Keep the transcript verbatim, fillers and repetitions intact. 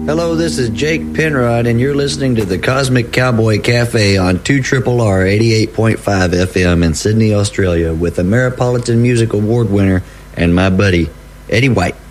Hello, this is Jake Penrod, and you're listening to the Cosmic Cowboy Cafe on two R R R eighty-eight point five F M in Sydney, Australia, with a Metropolitan Music Award winner and my buddy, Eddie White.